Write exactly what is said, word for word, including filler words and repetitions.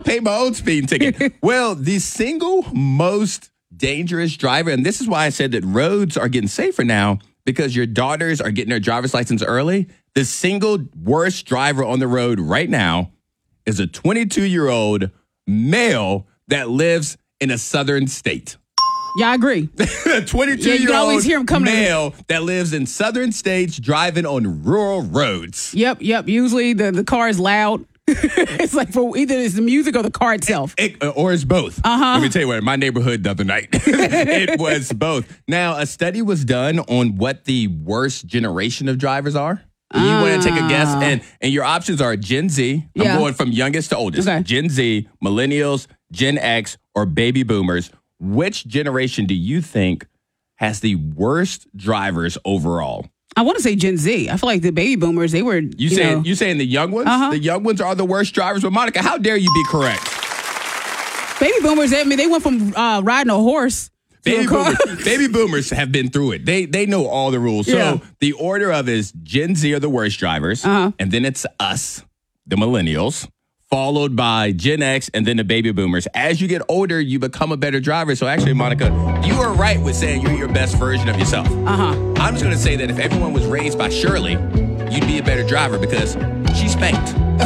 pay my own speeding ticket. Well, the single most dangerous driver, and this is why I said that roads are getting safer now, because your daughters are getting their driver's license early. The single worst driver on the road right now is a twenty-two-year-old male that lives in a southern state. Yeah, I agree. A twenty-two-year-old yeah, male that lives in southern states driving on rural roads. Yep, yep. Usually the, the car is loud. It's like for either it's the music or the car itself. It, it, or it's both. Uh-huh. Let me tell you what, in my neighborhood the other night, it was both. Now, a study was done on what the worst generation of drivers are. You uh. want to take a guess? And and your options are Gen Z. I'm yeah. going from youngest to oldest. Okay. Gen Z, millennials, Gen X, or baby boomers. Which generation do you think has the worst drivers overall? I want to say Gen Z. I feel like the baby boomers, they were, you, you saying know. You saying the young ones? Uh-huh. The young ones are the worst drivers? But Monica, how dare you be correct? Baby boomers, I mean, they went from uh, riding a horse to baby a car. boomers, baby boomers have been through it. They they know all the rules. So yeah. the order of is Gen Z are the worst drivers, uh-huh. and then it's us, the millennials, followed by Gen X, and then the baby boomers. As you get older, you become a better driver. So actually, Monica, you are right with saying you're your best version of yourself. Uh-huh. I'm just going to say that if everyone was raised by Shirley, you'd be a better driver because she spanked.